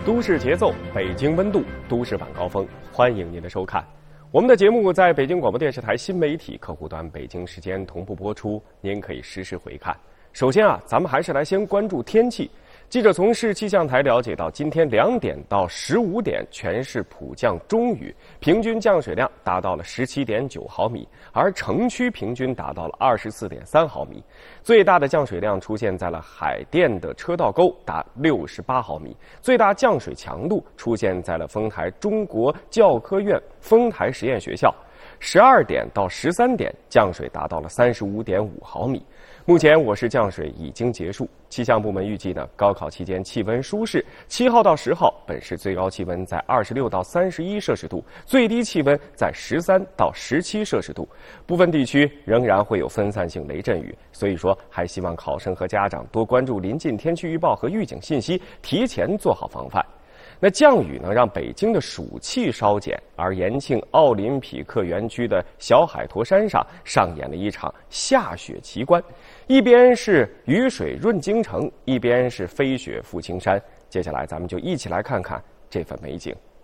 都市节奏，北京温度，都市晚高峰，欢迎您的收看。我们的节目在北京广播电视台新媒体客户端北京时间同步播出，您可以实时回看。首先咱们还是来先关注天气。记者从市气象台了解到，今天2点到15点全市普降中雨，平均降水量达到了17.9毫米，而城区平均达到了24.3毫米。最大的降水量出现在了海淀的车道沟，达68毫米。最大降水强度出现在了丰台中国教科院丰台实验学校。12点到13点降水达到了35.5毫米。目前我市降水已经结束，气象部门预计高考期间气温舒适，7号到10号本市最高气温在26到31摄氏度，最低气温在13到17摄氏度。部分地区仍然会有分散性雷阵雨，所以说还希望考生和家长多关注临近天气预报和预警信息，提前做好防范。那降雨让北京的暑气稍减，而延庆奥林匹克园区的小海坨山上上演了一场下雪奇观，一边是雨水润京城，一边是飞雪覆青山。接下来咱们就一起来看看这份美景。